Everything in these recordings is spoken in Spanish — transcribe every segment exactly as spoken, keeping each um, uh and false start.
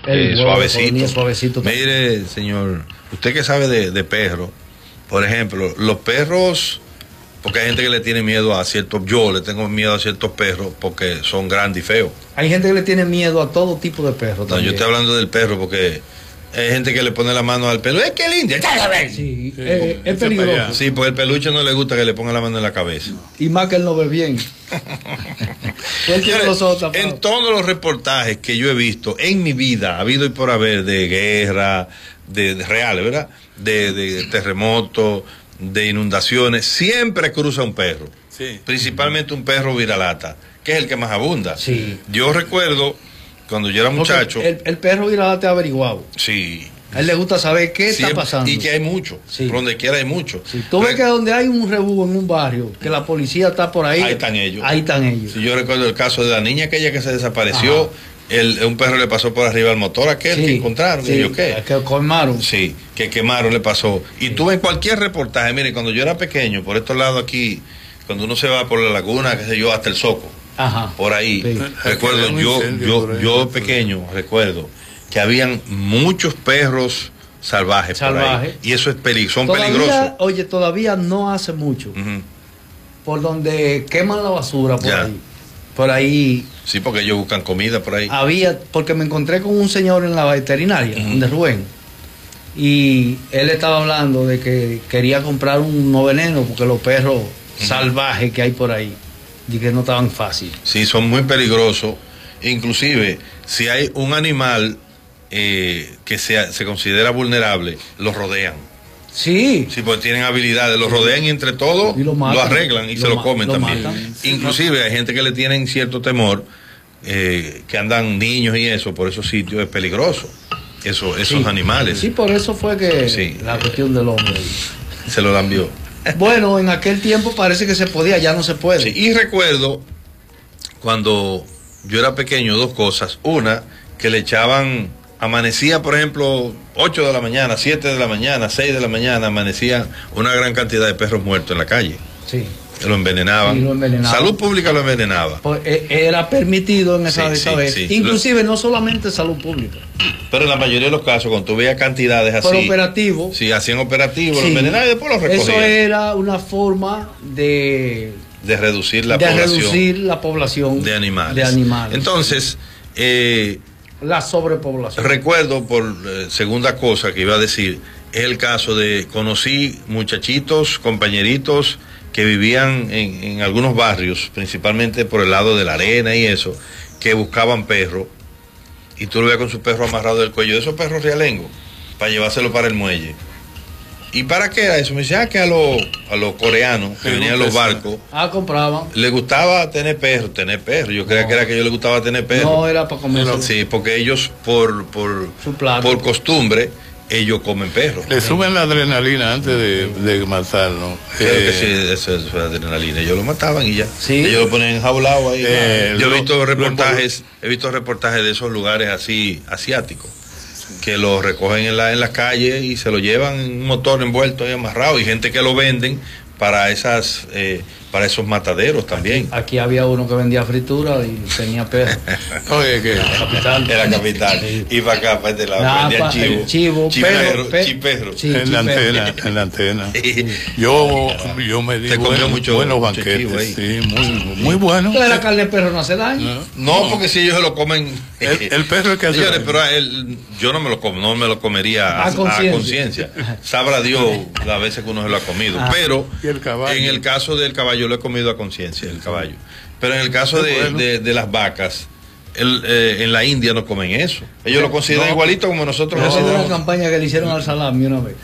eh, suavecito. suavecito. Mire, señor, usted que sabe de, de perros, por ejemplo, los perros, porque hay gente que le tiene miedo a ciertos, yo le tengo miedo a ciertos perros porque son grandes y feos. Hay gente que le tiene miedo a todo tipo de perros. No, yo estoy hablando del perro porque hay gente que le pone la mano al pelo. ¡Es que lindo! Sí, sí, eh, es peligroso. Sí, porque el peluche no le gusta que le ponga la mano en la cabeza. Y más que él no ve bien. Señores, nosotros, en todos los reportajes que yo he visto en mi vida, ha habido y por haber, de guerra, de, de reales, ¿verdad? De, de terremotos, de inundaciones, siempre cruza un perro. Sí. Principalmente un perro viralata, que es el que más abunda. Sí. Yo recuerdo, cuando yo era muchacho... El, el perro viralata es averiguado. Sí. A él le gusta saber qué sí, está pasando. Y que hay mucho. Sí. Por donde quiera hay mucho. Sí. Tú ves que donde hay un rebú en un barrio, que la policía está por ahí. Ahí están ellos. Ahí están ellos. Sí, yo recuerdo el caso de la niña aquella que se desapareció. El, un perro le pasó por arriba al motor aquel sí, que encontraron. Sí, ¿Y yo qué? Que quemaron. Sí, que quemaron, le pasó. Y sí. Tú ves cualquier reportaje, mire, cuando yo era pequeño, por estos lados aquí, cuando uno se va por la laguna, qué sé yo, hasta el Soco. Ajá. Por ahí. Sí. Recuerdo, yo, yo, yo pequeño, recuerdo que habían muchos perros salvajes Salvaje. por ahí. Y eso es peli son todavía, peligrosos. Oye, todavía no hace mucho. Uh-huh. Por donde queman la basura por ya. ahí. Por ahí. Sí, porque ellos buscan comida por ahí. Había, porque me encontré con un señor en la veterinaria, uh-huh. de Rubén. Y él estaba hablando de que quería comprar unos venenos porque los perros uh-huh. salvajes que hay por ahí, y que no estaban fáciles. Sí, son muy peligrosos. Inclusive, si hay un animal eh, que sea, se considera vulnerable, los rodean. Sí. Sí, porque tienen habilidades, los rodean y entre todos lo, lo arreglan y lo se lo comen lo también. Matan. Inclusive hay gente que le tienen cierto temor, eh, que andan niños y eso, por esos sitios es peligroso, eso, esos sí. animales. Sí, por eso fue que sí. la cuestión del hombre. Se lo cambió. Bueno, en aquel tiempo parece que se podía, ya no se puede. Sí, y recuerdo cuando yo era pequeño dos cosas. Una, que le echaban, amanecía por ejemplo ocho de la mañana, siete de la mañana, seis de la mañana, amanecía una gran cantidad de perros muertos en la calle. Sí. Lo envenenaban. Sí, lo envenenaban. Salud Pública lo envenenaba. Pues era permitido en esa, sí, esa sí, vez. Sí. Inclusive no solamente Salud Pública. Pero en la mayoría de los casos, cuando tú veías cantidades así. Por operativo. Sí, hacían operativos, sí. Lo envenenaban y después lo recogían. Eso era una forma de... De reducir la de población. De reducir la población. De animales. De animales. Entonces... Eh, la sobrepoblación. Recuerdo, por eh, segunda cosa que iba a decir, es el caso de, conocí muchachitos, compañeritos que vivían en, en algunos barrios, principalmente por el lado de la arena y eso, que buscaban perros, y tú lo veías con su perro amarrado del cuello, de esos perros realengos, para llevárselo para el muelle. ¿Y para qué era eso? Me decía ah, que a los a los coreanos que venían en los barcos, ah, compraban. Le gustaba tener perros, tener perros. Yo creía no. que era que a ellos les gustaba tener perros. No, era para comer. Sí, porque ellos por por por costumbre ellos comen perros. Le suben la adrenalina antes de, de matarlo. Creo eh, que sí, eso es adrenalina. Ellos lo mataban y ya. ¿Sí? Ellos lo ponen enjaulado ahí. Eh, Yo lo, he visto reportajes, he visto reportajes de esos lugares así asiáticos, que lo recogen en la en las calles y se lo llevan en un motor envuelto y amarrado, y gente que lo venden para esas eh, para esos mataderos también. Aquí, aquí había uno que vendía fritura y tenía perro. Oye, que la capital. Era capital. Sí. Y para acá, para este lado, nah, vendía pa, chivo. Chivo, chiperro, perro, chiperro. Sí, en, la antena, en la antena. Yo, yo me di bueno, mucho, buenos mucho banquetes. Sí, muy, muy bueno. Entonces la carne de perro no hace daño. No, no, porque si ellos se lo comen. El, el perro es que hace señores, daño. pero él, yo no me lo como, no me lo comería a, a conciencia. Sabrá Dios las veces que uno se lo ha comido. Ah, pero en el caso del caballo lo he comido a conciencia, el caballo. Pero en el caso de, bueno. de, de las vacas, el, eh, en la India no comen eso. Ellos lo consideran no. igualito como nosotros. No, no. una campaña que le hicieron al salami una vez.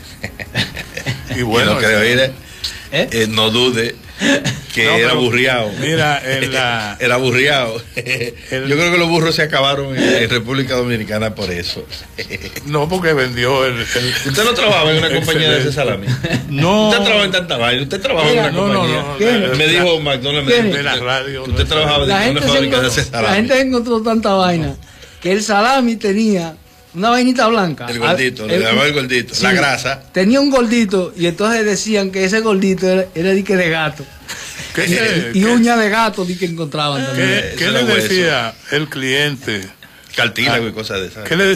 Y bueno, no, creo, ¿eh? ¿Eh? Eh, no dude que no, era aburriado. Mira, en la... era aburriado. El... Yo creo que los burros se acabaron en, en República Dominicana por eso. No, porque vendió el... el... ¿Usted no trabajaba en una compañía de ese salami? No. ¿Usted trabaja en tanta vaina? ¿Usted trabaja en una no, compañía? No, no, no. Me la, dijo McDonald's. De me, la radio. Usted no trabajaba en una fábrica de ese salami. La gente encontró tanta vaina que el salami tenía una vainita blanca. El gordito, el, le llamaba el gordito. Sí, la grasa. Tenía un gordito y entonces decían que ese gordito era, era de que de gato. ¿Qué, y, y uña de gato di que encontraban también. ¿Qué, ¿qué le decía el cliente? Cartílago y cosas de esas. ¿Qué le